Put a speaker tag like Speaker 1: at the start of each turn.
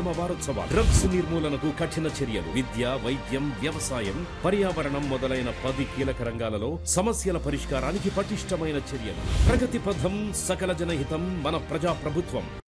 Speaker 1: వారోత్సవాలు. డ్రగ్స్ నిర్మూలనకు కఠిన చర్యలు, విద్య, వైద్యం, వ్యవసాయం, పర్యావరణం మొదలైన 10 కీలక రంగాలలో సమస్యల పరిష్కారానికి పటిష్టమైన చర్యలు. ప్రగతి పథం, సకల జనహితం, మన ప్రజాప్రభుత్వం.